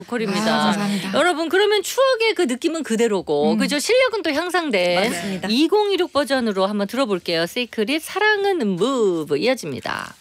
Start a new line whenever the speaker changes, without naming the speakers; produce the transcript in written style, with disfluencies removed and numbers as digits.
보컬입니다.
감사합니다.
여러분 그러면 추억의 그 느낌은 그대로고 그죠? 실력은 또 향상된
맞습니다.
2016 버전으로 한번 들어볼게요. 시크릿 사랑은 무브 이어집니다.